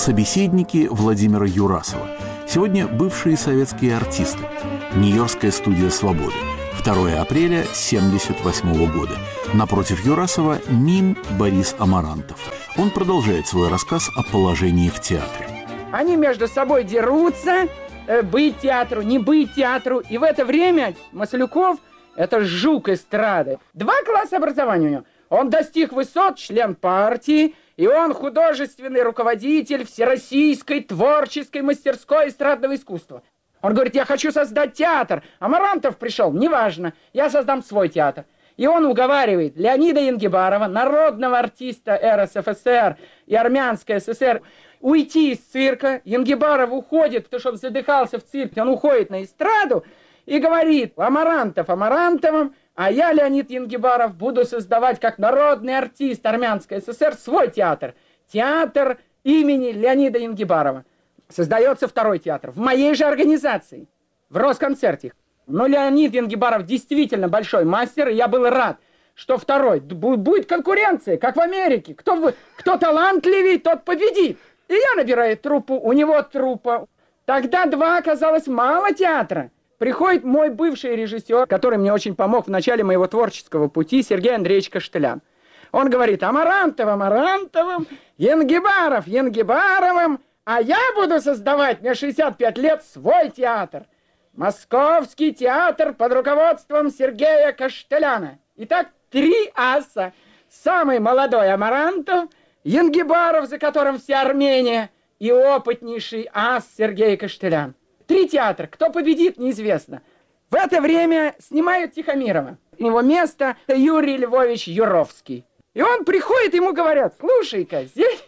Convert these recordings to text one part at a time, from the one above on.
Собеседники Владимира Юрасова. Сегодня бывшие советские артисты. Нью-Йоркская студия «Свободы». 2 апреля 1978 года. Напротив Юрасова мим Борис Амарантов. Он продолжает свой рассказ о положении в театре. Они между собой дерутся, быть театру, не быть театру. И в это время Маслюков – это жук эстрады. 2 класса образования у него. Он достиг высот, член партии, и он художественный руководитель Всероссийской творческой мастерской эстрадного искусства. Он говорит: я хочу создать театр. Амарантов пришел, неважно, я создам свой театр. И он уговаривает Леонида Янгибарова, народного артиста РСФСР и Армянской ССР, уйти из цирка. Янгибаров уходит, потому что он задыхался в цирке, он уходит на эстраду и говорит: Амарантов Амарантовым, а я, Леонид Янгибаров, буду создавать как народный артист Армянской ССР свой театр. Театр имени Леонида Янгибарова. Создается 2-й театр в моей же организации, в Росконцерте. Но Леонид Янгибаров действительно большой мастер, и я был рад, что 2-й. Будет конкуренция, как в Америке. Кто талантливее, тот победит. И я набираю труппу, у него труппа. Тогда 2 оказалось мало театра. Приходит мой бывший режиссер, который мне очень помог в начале моего творческого пути, Сергей Андреевич Каштелян. Он говорит: Амарантовым, Янгибаровым, а я буду создавать, мне 65 лет, свой театр. Московский театр под руководством Сергея Каштеляна. Итак, 3 аса. Самый молодой Амарантов, Янгибаров, за которым вся Армения, и опытнейший ас Сергей Каштелян. 3 театра. Кто победит, неизвестно. В это время снимают Тихомирова. Его место Юрий Львович Юровский. И он приходит, ему говорят: слушай-ка, здесь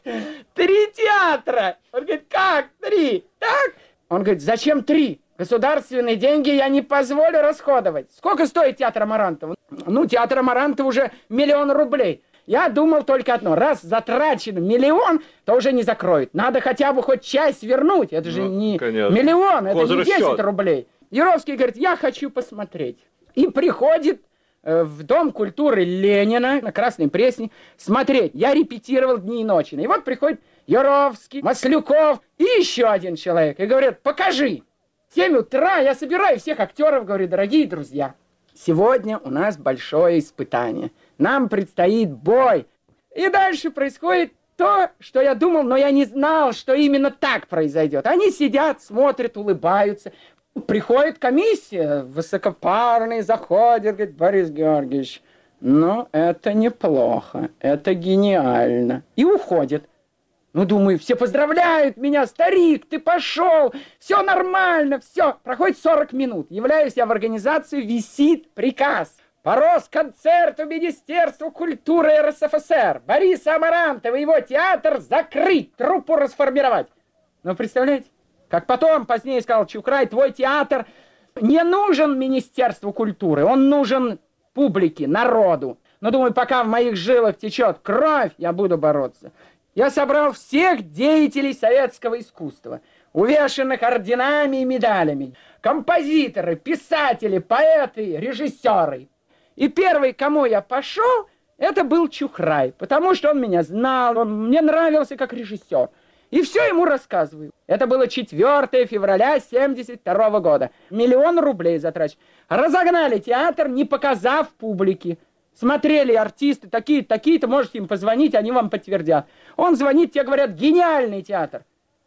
3 театра. Он говорит: как 3? Так? Он говорит: зачем 3? Государственные деньги я не позволю расходовать. Сколько стоит театр Амарантова? Ну, театр Амарантова уже 1 000 000 рублей. Я думал только одно: раз затрачен 1 000 000, то уже не закроют. Надо хотя бы хоть часть вернуть. Это же не 1 000 000, это не 10 рублей. Юровский говорит: я хочу посмотреть. И приходит в Дом культуры Ленина на Красной Пресне смотреть. Я репетировал дни и ночи. И вот приходит Юровский, Маслюков и еще один человек. И говорят: покажи. В 7 утра я собираю всех актеров, говорю: дорогие друзья, сегодня у нас большое испытание. Нам предстоит бой. И дальше происходит то, что я думал, но я не знал, что именно так произойдет. Они сидят, смотрят, улыбаются. Приходит комиссия, высокопарный, заходит, говорит: Борис Георгиевич, ну это неплохо, это гениально. И уходит. Ну, думаю, все поздравляют меня: старик, ты пошел, все нормально, все. Проходит 40 минут. Являюсь я в организацию, висит приказ по Росконцерту Министерству культуры РСФСР Бориса Амарантова и его театр закрыть, труппу расформировать. Ну, представляете? Как потом, позднее сказал Чухрай: твой театр не нужен Министерству культуры, он нужен публике, народу. Но, думаю, пока в моих жилах течет кровь, я буду бороться. Я собрал всех деятелей советского искусства, увешанных орденами и медалями. Композиторы, писатели, поэты, режиссеры. И первый, к кому я пошел, это был Чухрай, потому что он меня знал, он мне нравился как режиссер. И все ему рассказываю. Это было 4 февраля 1972 года. 1 000 000 рублей затрачено. Разогнали театр, не показав публике. Смотрели артисты, такие-то, можете им позвонить, они вам подтвердят. Он звонит, те говорят: гениальный театр.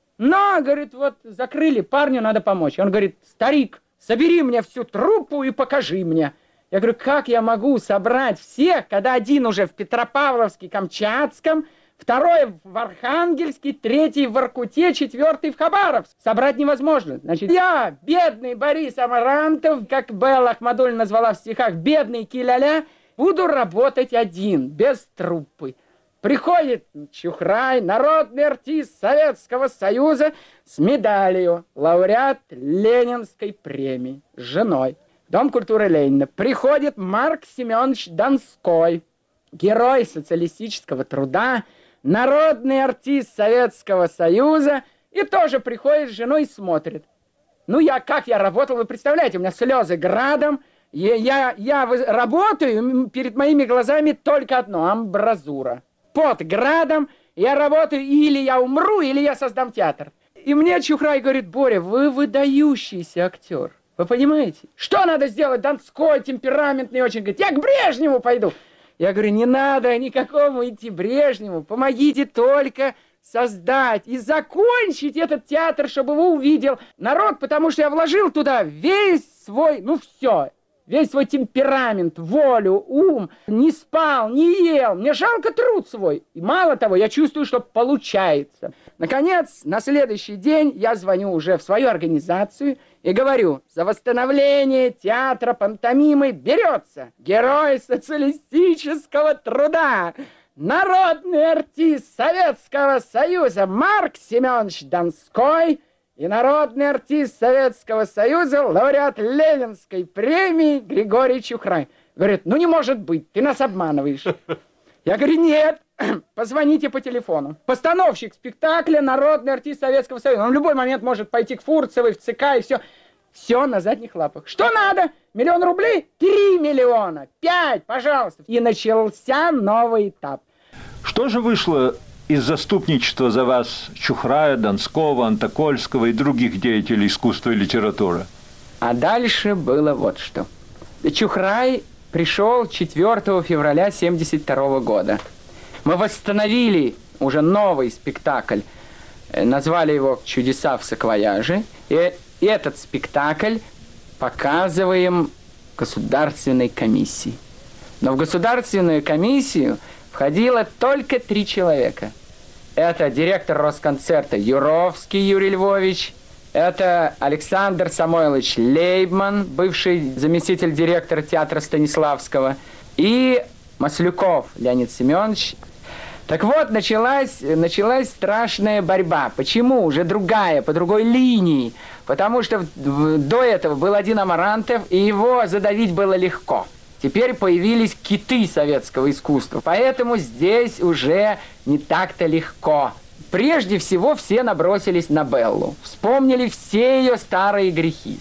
Но, говорит, вот закрыли, парню надо помочь. Он говорит: старик, собери мне всю труппу и покажи мне. Я говорю: как я могу собрать всех, когда один уже в Петропавловске-Камчатском, 2-й в Архангельске, 3-й в Воркуте, 4-й в Хабаровске. Собрать невозможно. Значит, я, бедный Борис Амарантов, как Белла Ахмадуллина назвала в стихах, бедный Киляля, буду работать один, без труппы. Приходит Чухрай, народный артист Советского Союза, с медалью, лауреат Ленинской премии, с женой. Дом культуры Ленина. Приходит Марк Семенович Донской, герой социалистического труда, народный артист Советского Союза, и тоже приходит с женой и смотрит. Ну, как я работал, вы представляете, у меня слезы градом, я работаю, перед моими глазами только одно — амбразура. Под градом, Я работаю, или я умру, или я создам театр. И мне Чухрай говорит: Боря, вы выдающийся актер. Вы понимаете? Что надо сделать? Донской, темпераментный очень. Говорит, я к Брежневу пойду. Я говорю, не надо никакому идти Брежневу. Помогите только создать и закончить этот театр, чтобы его увидел народ, потому что я вложил туда весь свой, все, весь свой темперамент, волю, ум, не спал, не ел, мне жалко труд свой. И мало того, я чувствую, что получается. Наконец, на следующий день я звоню уже в свою организацию и говорю, за восстановление театра пантомимы берется герой социалистического труда, народный артист Советского Союза Марк Семенович Донской и народный артист Советского Союза, лауреат Ленинской премии Григорий Чухрай. Говорит, не может быть, ты нас обманываешь. Я говорю, нет, позвоните по телефону. Постановщик спектакля, народный артист Советского Союза. Он в любой момент может пойти к Фурцевой, в ЦК и все. Все на задних лапах. Что надо? 1 000 000 рублей? 3 миллиона. 5, пожалуйста. И начался новый этап. Что же вышло из заступничества за вас Чухрая, Донского, Антокольского и других деятелей искусства и литературы? А дальше было вот что. Чухрай пришел 4 февраля 1972 года. Мы восстановили уже новый спектакль. Назвали его «Чудеса в саквояже». И этот спектакль показываем государственной комиссии. Но в государственную комиссию входило только 3 человека. Это директор Росконцерта Юровский Юрий Львович, это Александр Самойлович Лейбман, бывший заместитель директора театра Станиславского, и Маслюков Леонид Семенович. Так вот, началась страшная борьба. Почему? Уже другая, по другой линии. Потому что до этого был один Амарантов, и его задавить было легко. Теперь появились киты советского искусства, поэтому здесь уже не так-то легко. Прежде всего все набросились на Беллу, вспомнили все ее старые грехи.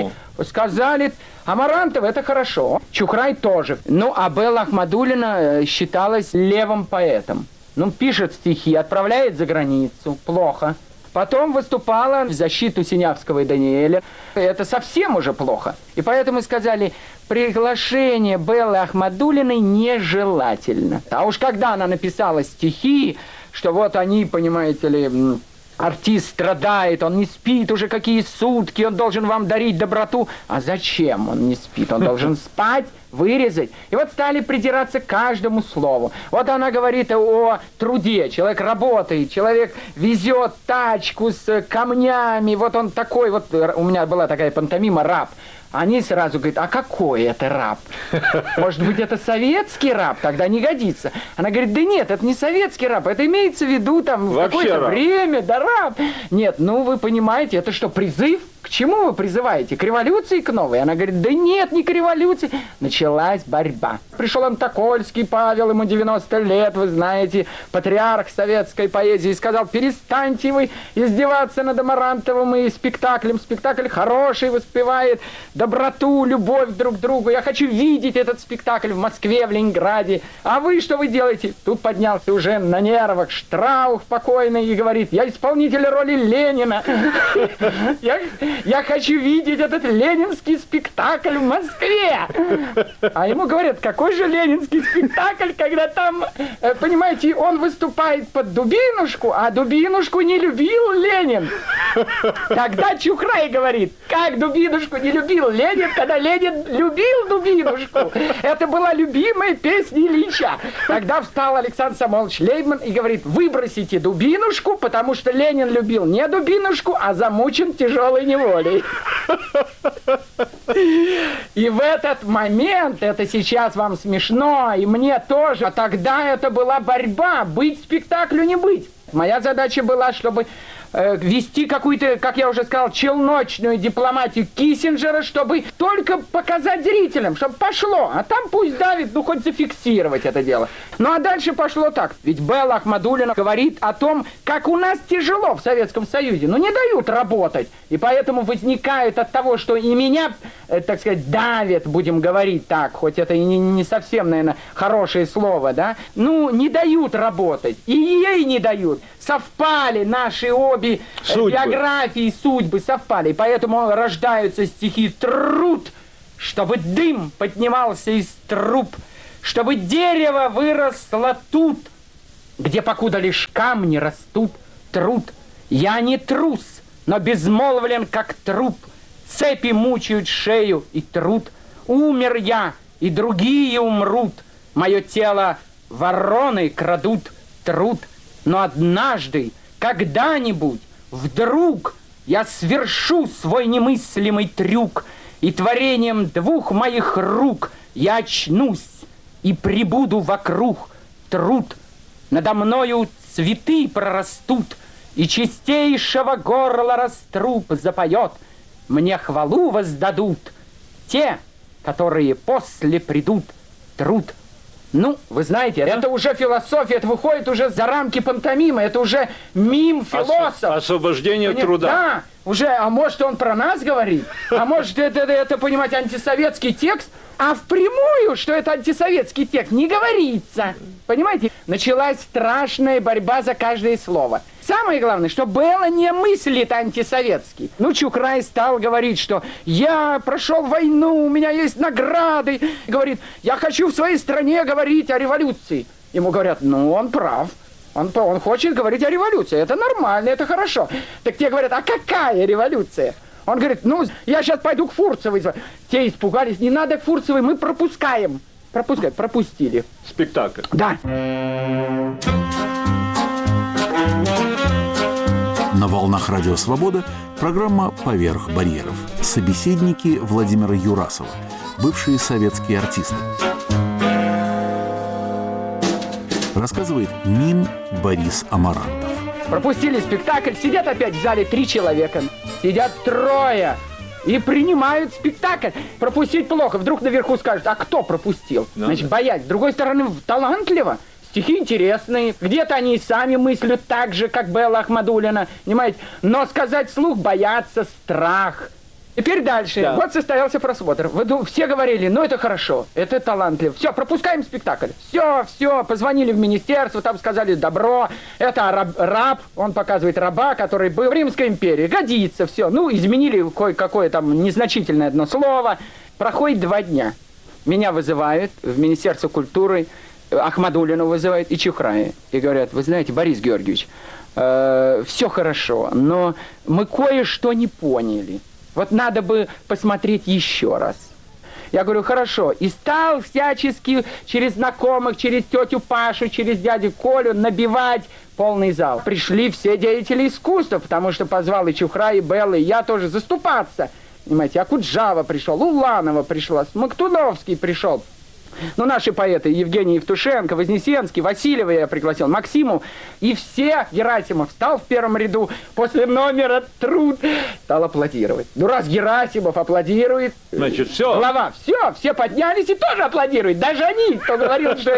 Сказали, Амарантов это хорошо, Чухрай тоже. А Белла Ахмадуллина считалась левым поэтом. Пишет стихи, отправляет за границу, плохо. Потом выступала в защиту Синявского и Даниэля. Это совсем уже плохо. И поэтому сказали, приглашение Беллы Ахмадуллиной нежелательно. А уж когда она написала стихи, что вот они, понимаете ли, артист страдает, он не спит уже какие сутки, он должен вам дарить доброту. А зачем он не спит? Он должен спать, вырезать. И вот стали придираться к каждому слову. Вот она говорит о труде. Человек работает, человек везет тачку с камнями. Вот он такой, вот у меня была такая пантомима «Раб». Они сразу говорят, а какой это раб? Может быть, это советский раб? Тогда не годится. Она говорит, да нет, это не советский раб, это имеется в виду там в какое-то время, да раб. Нет, вы понимаете, это что, призыв? К чему вы призываете? К революции, к новой? Она говорит, да нет, не к революции. Началась борьба. Пришел Антокольский Павел, ему 90 лет, вы знаете, патриарх советской поэзии, и сказал, перестаньте вы издеваться над Амарантовым и спектаклем. Спектакль хороший, воспевает доброту, любовь друг к другу. Я хочу видеть этот спектакль в Москве, в Ленинграде. А вы что вы делаете? Тут поднялся уже на нервах Штраух покойный и говорит, я исполнитель роли Ленина. Я хочу видеть этот ленинский спектакль в Москве. А ему говорят, какой же ленинский спектакль, когда там, понимаете, он выступает под Дубинушку, а Дубинушку не любил Ленин. Тогда Чухрай говорит, как Дубинушку не любил Ленин, когда Ленин любил Дубинушку. Это была любимая песня Ильича. Тогда встал Александр Самойлович Лейбман и говорит, выбросите Дубинушку, потому что Ленин любил не Дубинушку, а замучен тяжелой неволей. И в этот момент, это сейчас вам смешно, и мне тоже, а тогда это была борьба, быть спектаклю, не быть. Моя задача была, чтобы вести какую-то, как я уже сказал, челночную дипломатию Киссинджера, чтобы только показать зрителям, чтобы пошло. А там пусть давит, ну хоть зафиксировать это дело. Ну а дальше пошло так. Ведь Белла Ахмадуллина говорит о том, как у нас тяжело в Советском Союзе. Ну не дают работать. И поэтому возникает от того, что и меня, так сказать, давят, будем говорить так, хоть это и не совсем, наверное, хорошее слово, да, ну не дают работать. И ей не дают. Совпали наши обе биографии, судьбы совпали. И поэтому рождаются стихи «Труд», чтобы дым поднимался из труб, чтобы дерево выросло тут, где покуда лишь камни растут. Труд. Я не трус, но безмолвлен, как труп. Цепи мучают шею и труд. Умер я, и другие умрут. Мое тело вороны крадут. Труд. Но однажды, когда-нибудь, вдруг я свершу свой немыслимый трюк, и творением двух моих рук я очнусь и прибуду вокруг. Труд. Надо мною цветы прорастут, и чистейшего горла раструб запоет. Мне хвалу воздадут те, которые после придут. Труд. Ну, вы знаете, это уже философия, это выходит уже за рамки пантомимы, это уже мим-философ. Освобождение труда. Да, уже, а может он про нас говорит, а может это, понимаете, антисоветский текст, а впрямую, что это антисоветский текст, не говорится. Понимаете, началась страшная борьба за каждое слово. Самое главное, что Белла не мыслит антисоветский. Ну, Чухрай стал говорить, что я прошел войну, у меня есть награды. Говорит, я хочу в своей стране говорить о революции. Ему говорят, ну, он прав. Он хочет говорить о революции. Это нормально, это хорошо. Так те говорят, а какая революция? Он говорит, ну, я сейчас пойду к Фурцевой. Те испугались, не надо к Фурцевой, мы пропускаем. Пропустили. Спектакль. Да. На волнах Радио Свобода программа «Поверх барьеров». Собеседники Владимира Юрасова, бывшие советские артисты. Рассказывает мим Борис Амарантов. Пропустили спектакль, сидят опять в зале 3 человека. Сидят 3 и принимают спектакль. Пропустить плохо. Вдруг наверху скажут, а кто пропустил? Значит, боязнь. С другой стороны, талантливо. Стихи интересные. Где-то они и сами мыслят так же, как Белла Ахмадуллина. Понимаете? Но сказать вслух боятся, страх. Теперь дальше. Да. Вот состоялся просмотр. Все говорили, ну это хорошо, это талантливо. Все, пропускаем спектакль. Все, позвонили в министерство, там сказали добро. Это раб, он показывает раба, который был в Римской империи. Годится, все. Ну, изменили кое-какое там незначительное одно слово. Проходит 2 дня. Меня вызывают в Министерство культуры, Ахмадуллину вызывают и Чухрая. И говорят, вы знаете, Борис Георгиевич, все хорошо, но мы кое-что не поняли. Вот надо бы посмотреть еще раз. Я говорю, хорошо. И стал всячески через знакомых, через тетю Пашу, через дядю Колю набивать полный зал. Пришли все деятели искусства, потому что позвал и Чухрай, и Белла, и я тоже заступаться. Понимаете, Акуджава пришел, Уланова пришла, Смоктуновский пришел. Ну, наши поэты, Евгений Евтушенко, Вознесенский, Васильева я пригласил, Максиму. И все, Герасимов встал в первом ряду, после номера «Труд» стал аплодировать. Ну, раз Герасимов аплодирует, значит, все. Глава, все поднялись и тоже аплодируют. Даже они, кто говорил, что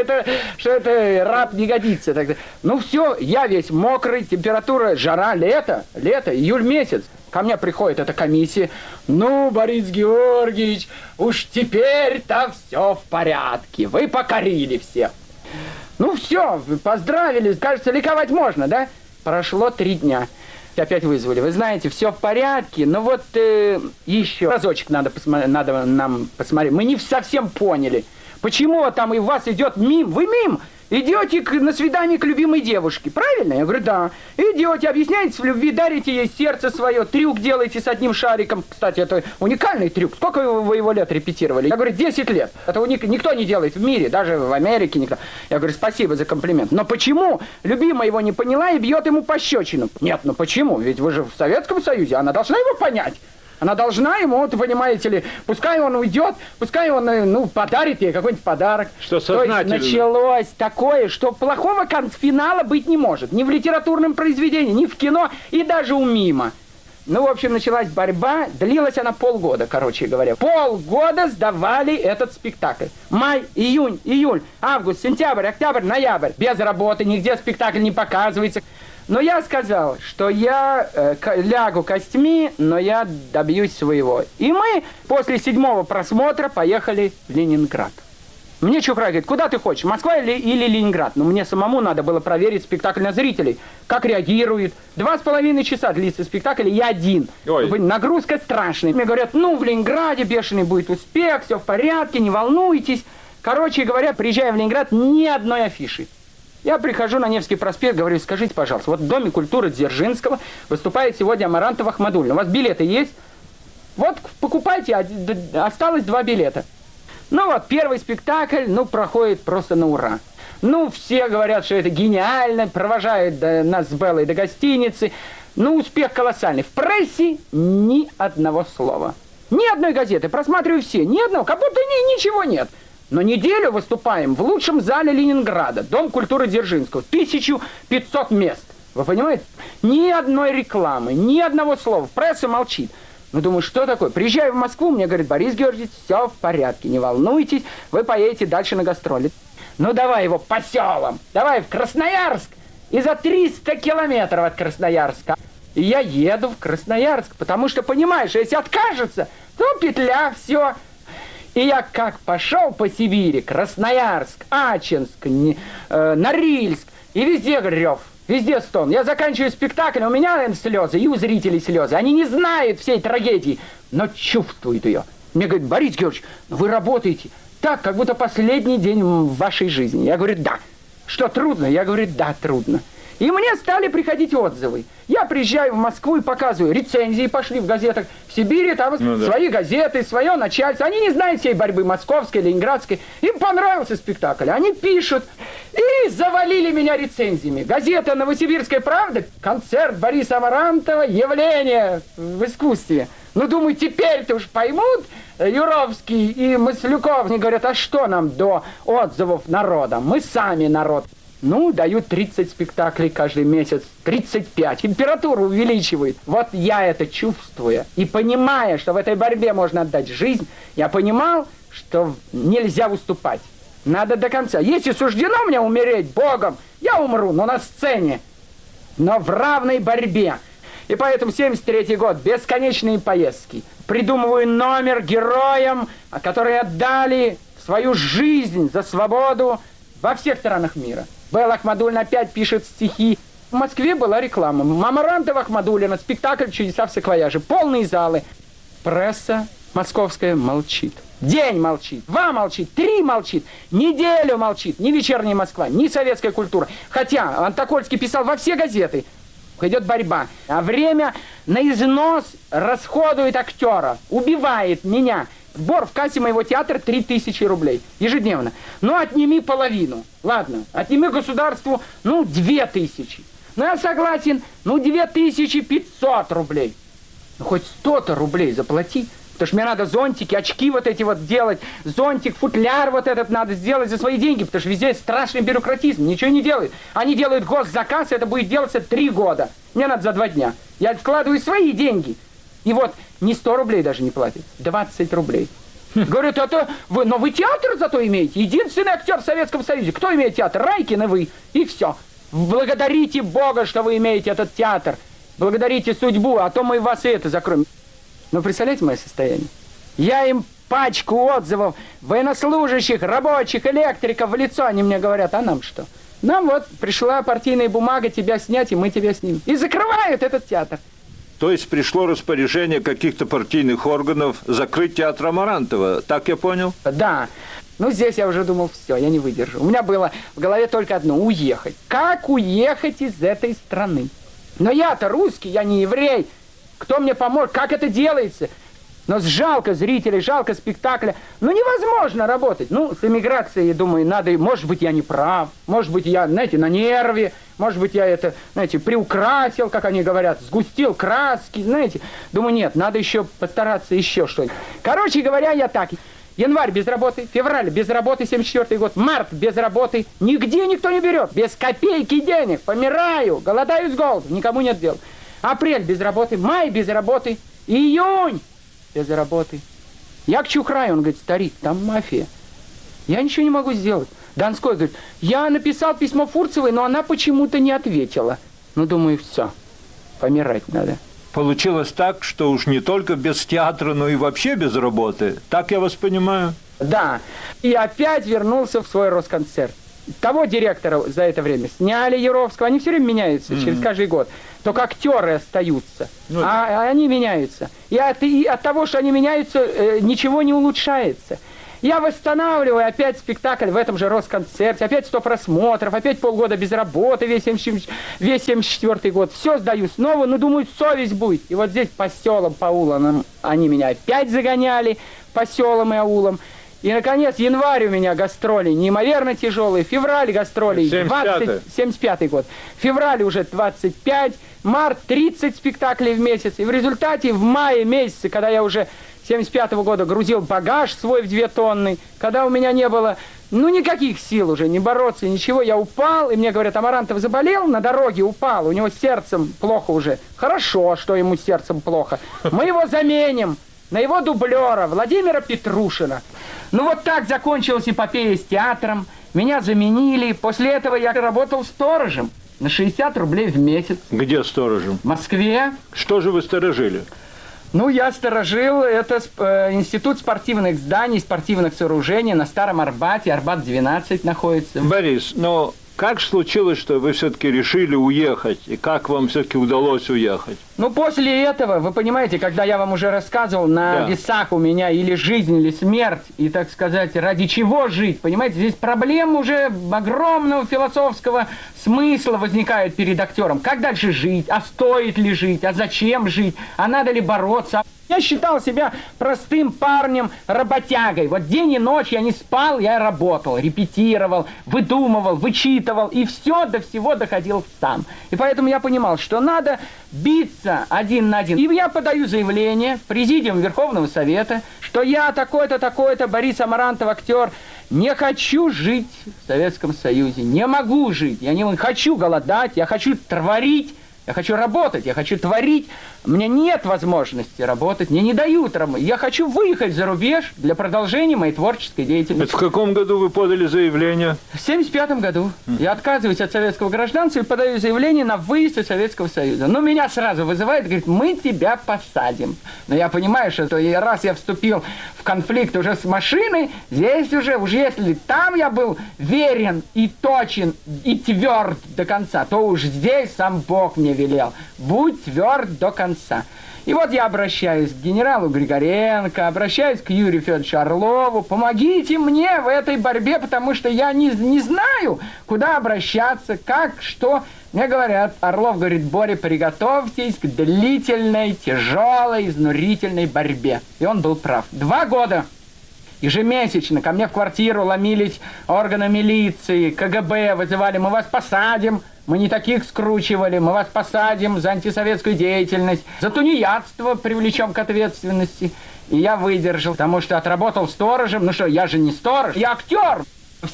это раб не годится. Тогда. Ну, все, я весь мокрый, температура, жара, лето, июль месяц. Ко мне приходит эта комиссия. Ну, Борис Георгиевич, уж теперь-то все в порядке. Вы покорили всех. Ну, все, поздравили. Кажется, ликовать можно, да? Прошло 3 дня. Опять вызвали. Вы знаете, все в порядке. Ну вот еще разочек надо нам посмотреть. Мы не совсем поняли. Почему там и у вас идет мим? Вы мим? Идете на свидание к любимой девушке, правильно? Я говорю, да. Идете, объясняете в любви, дарите ей сердце свое, трюк делаете с одним шариком. Кстати, это уникальный трюк. Сколько вы его лет репетировали? Я говорю, 10 лет. Это никто не делает в мире, даже в Америке никто. Я говорю, спасибо за комплимент. Но почему любимая его не поняла и бьет ему пощечину? Нет, ну почему? Ведь вы же в Советском Союзе, она должна его понять. Она должна ему, вот, понимаете ли, пускай он уйдет, пускай он, ну, подарит ей какой-нибудь подарок. Что сознательно. То есть началось такое, что плохого финала быть не может. Ни в литературном произведении, ни в кино и даже у мима. Ну, в общем, началась борьба, длилась она полгода, короче говоря. Полгода сдавали этот спектакль. Май, июнь, июль, август, сентябрь, октябрь, ноябрь. Без работы, нигде спектакль не показывается. Но я сказал, что я лягу костьми, но я добьюсь своего. И мы после 7-го просмотра поехали в Ленинград. Мне Чухрай говорит, куда ты хочешь, Москва или Ленинград? Но мне самому надо было проверить спектакль на зрителей, как реагирует. 2,5 часа длится спектакль, и я один. Нагрузка страшная. Мне говорят, ну, в Ленинграде бешеный будет успех, все в порядке, не волнуйтесь. Короче говоря, приезжая в Ленинград, ни одной афиши. Я прихожу на Невский проспект, говорю, скажите, пожалуйста, вот в Доме культуры Дзержинского выступает сегодня Амарантова Ахмадуллина. У вас билеты есть? Вот покупайте, осталось 2 билета. Ну вот, первый спектакль, ну, проходит просто на ура. Ну, все говорят, что это гениально, провожают нас с Беллой до гостиницы. Ну, успех колоссальный. В прессе ни одного слова. Ни одной газеты, просматриваю все, ни одного, как будто ничего нет. Но неделю выступаем в лучшем зале Ленинграда, Дом культуры Дзержинского, 1500 мест. Вы понимаете? Ни одной рекламы, ни одного слова, пресса молчит. Ну, думаю, что такое? Приезжаю в Москву, мне говорит, Борис Георгиевич, все в порядке, не волнуйтесь, вы поедете дальше на гастроли. Ну, давай его по селам, давай в Красноярск, и за 300 километров от Красноярска. И я еду в Красноярск, потому что, понимаешь, если откажется, то петля, все. И я как пошел по Сибири, Красноярск, Ачинск, Норильск, и везде рев. Везде стон. Я заканчиваю спектакль, у меня, наверное, слезы, и у зрителей слезы. Они не знают всей трагедии, но чувствуют ее. Мне говорят, Борис Георгиевич, вы работаете так, как будто последний день в вашей жизни. Я говорю, да. Что, трудно? Я говорю, да, трудно. И мне стали приходить отзывы. Я приезжаю в Москву и показываю, рецензии пошли в газетах. В Сибири там свои газеты, свое начальство. Они не знают всей борьбы московской, ленинградской. Им понравился спектакль. Они пишут. И завалили меня рецензиями. Газета «Новосибирская правда», концерт Бориса Амарантова, явление в искусстве. Ну, думаю, теперь-то уж поймут Юровский и Маслюков. Они говорят, а что нам до отзывов народа? Мы сами народ. Ну, дают 30 спектаклей каждый месяц, 35. Температуру увеличивают. Вот я это чувствуя и понимая, что в этой борьбе можно отдать жизнь, я понимал, что нельзя уступать. Надо до конца. Если суждено мне умереть Богом, я умру, но на сцене, но в равной борьбе. И поэтому 73-й год, бесконечные поездки. Придумываю номер героям, которые отдали свою жизнь за свободу во всех странах мира. Белла Ахмадуллина опять пишет стихи. В Москве была реклама. Амарантова Ахмадуллина, спектакль «Чудеса в саквояже». Полные залы. Пресса московская молчит. День молчит, 2 молчит, 3 молчит, неделю молчит. Ни «Вечерняя Москва», ни «Советская культура». Хотя Антокольский писал во все газеты. Идет борьба. А время на износ расходует актера. Убивает меня. Сбор в кассе моего театра 3000 рублей ежедневно. Ну, отними половину. Ладно, отними государству, 2000. Ну, я согласен, 2500 рублей. Ну, хоть 100-то рублей заплати. Потому что мне надо зонтики, очки вот эти вот делать. Зонтик, футляр вот этот надо сделать за свои деньги. Потому что везде страшный бюрократизм. Ничего не делают. Они делают госзаказ, это будет делаться 3 года. Мне надо за 2 дня. Я вкладываю свои деньги. И вот не 100 рублей даже не платят, 20 рублей. Говорят, но вы театр зато имеете. Единственный актер в Советском Союзе. Кто имеет театр? Райкин и вы. И все. Благодарите Бога, что вы имеете этот театр. Благодарите судьбу, а то мы вас и это закроем. Но представляете мое состояние? Я им пачку отзывов военнослужащих, рабочих, электриков в лицо. Они мне говорят, а нам что? Нам вот пришла партийная бумага тебя снять, и мы тебя снимем. И закрывают этот театр. То есть пришло распоряжение каких-то партийных органов закрыть театр Амарантова, так я понял? Да. Ну, здесь я уже думал, все, я не выдержу. У меня было в голове только одно – уехать. Как уехать из этой страны? Но я-то русский, я не еврей. Кто мне поможет? Как это делается? Но жалко зрителей, жалко спектакля. Ну, невозможно работать. Ну, с эмиграцией, думаю, надо... Может быть, я не прав. Может быть, я, знаете, на нерве. Может быть, я это, знаете, приукрасил, как они говорят, сгустил краски, знаете. Думаю, нет, надо еще постараться еще что-нибудь. Короче говоря, я так... Январь без работы, февраль без работы, 74-й год, март без работы. Нигде никто не берет. Без копейки денег. Помираю, голодаю с голоду. Никому нет дела. Апрель без работы, май без работы, июнь без работы. Я к Чухраю, он говорит, старик, там мафия. Я ничего не могу сделать. Донской говорит, я написал письмо Фурцевой, но она почему-то не ответила. Ну, думаю, все, помирать надо. Получилось так, что уж не только без театра, но и вообще без работы. Так я вас понимаю? Да. И опять вернулся в свой Росконцерт. Того директора за это время сняли, Яровского. Они все время меняются, через каждый год. Только актеры остаются, а они меняются. И от того, что они меняются, ничего не улучшается. Я восстанавливаю опять спектакль в этом же Росконцерте, опять 100 просмотров, опять полгода без работы, весь 74-й год. Все сдаю снова, но думаю, совесть будет. И вот здесь по селам, по улам они меня опять загоняли, по селам и аулам. И, наконец, январь у меня гастроли неимоверно тяжелые, февраль гастролей 75-й год, февраль уже 25, март 30 спектаклей в месяц. И в результате в мае месяце, когда я уже 75-го года грузил багаж свой в 2 тонны, когда у меня не было, ну, никаких сил уже, не бороться, ничего, я упал, и мне говорят, Амарантов заболел, на дороге упал, у него сердцем плохо уже. Хорошо, что ему сердцем плохо. Мы его заменим на его дублера Владимира Петрушина. Ну, вот так закончилась эпопея с театром, меня заменили, после этого я работал сторожем на 60 рублей в месяц. Где сторожем? В Москве. Что же вы сторожили? Ну, я сторожил, это институт спортивных зданий, спортивных сооружений на Старом Арбате, Арбат-12 находится. Борис, но как случилось, что вы все-таки решили уехать, и как вам все-таки удалось уехать? Ну, после этого, вы понимаете, когда я вам уже рассказывал, на весах у меня или жизнь, или смерть, и, так сказать, ради чего жить, понимаете, здесь проблем уже огромного философского смысла возникает перед актером. Как дальше жить? А стоит ли жить? А зачем жить? А надо ли бороться? Я считал себя простым парнем, работягой. Вот день и ночь я не спал, я работал, репетировал, выдумывал, вычитывал, и все до всего доходил сам. И поэтому я понимал, что надо биться один на один. И я подаю заявление в Президиум Верховного Совета, что я такой-то, такой-то, Борис Амарантов, актер, не хочу жить в Советском Союзе, не могу жить, я не хочу голодать, я хочу творить, я хочу работать, я хочу творить. Мне нет возможности работать, мне не дают работать. Я хочу выехать за рубеж для продолжения моей творческой деятельности. Это в каком году вы подали заявление? В 75-м году. Я отказываюсь от советского гражданства и подаю заявление на выезд из Советского Союза. Но меня сразу вызывают, говорит, мы тебя посадим. Но я понимаю, что раз я вступил в конфликт уже с машиной, здесь уже если там я был верен и точен и тверд до конца, то уж здесь сам Бог мне велел. Будь тверд до конца. И вот я обращаюсь к генералу Григоренко, обращаюсь к Юрию Федоровичу Орлову. Помогите мне в этой борьбе, потому что я не знаю, куда обращаться, как, что. Мне говорят, Орлов говорит, Боря, приготовьтесь к длительной, тяжелой, изнурительной борьбе. И он был прав. 2 года. Ежемесячно ко мне в квартиру ломились органы милиции, КГБ, вызывали, мы вас посадим. Мы не таких скручивали, мы вас посадим за антисоветскую деятельность, за тунеядство привлечем к ответственности. И я выдержал, потому что отработал сторожем. Ну что, я же не сторож, я актер. В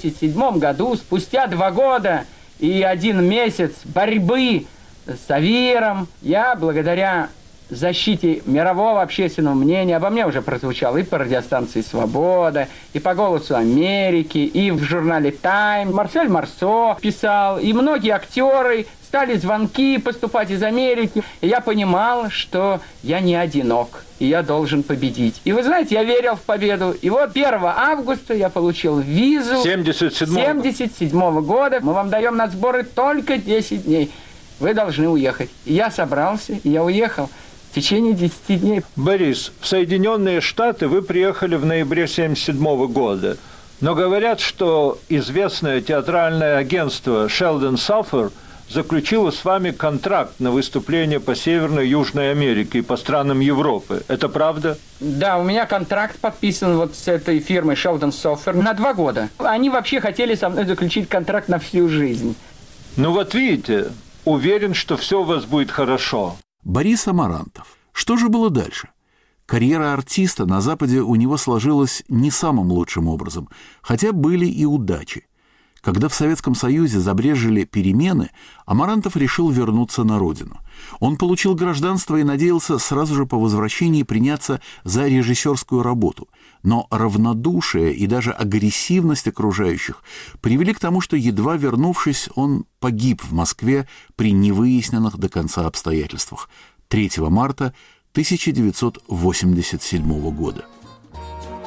77 году, спустя 2 года и 1 месяц борьбы с Авиром, я благодаря защите мирового общественного мнения, обо мне уже прозвучало и по радиостанции «Свобода», и по «Голосу Америки», и в журнале «Тайм». Марсель Марсо писал, и многие актеры, стали звонки поступать из Америки. И я понимал, что я не одинок, и я должен победить. И вы знаете, я верил в победу. И вот 1 августа я получил визу 77 года. Мы вам даем на сборы только 10 дней. Вы должны уехать. И я собрался, и я уехал. В течение 10 дней. Борис, в Соединенные Штаты вы приехали в ноябре 1977 года. Но говорят, что известное театральное агентство Sheldon Sulphur заключила с вами контракт на выступление по Северной и Южной Америке и по странам Европы. Это правда? Да, у меня контракт подписан вот с этой фирмой Sheldon Software на 2 года. Они вообще хотели со мной заключить контракт на всю жизнь. Ну вот видите, уверен, что все у вас будет хорошо. Борис Амарантов. Что же было дальше? Карьера артиста на Западе у него сложилась не самым лучшим образом, хотя были и удачи. Когда в Советском Союзе забрежили перемены, Амарантов решил вернуться на родину. Он получил гражданство и надеялся сразу же по возвращении приняться за режиссерскую работу. Но равнодушие и даже агрессивность окружающих привели к тому, что, едва вернувшись, он погиб в Москве при невыясненных до конца обстоятельствах 3 марта 1987 года.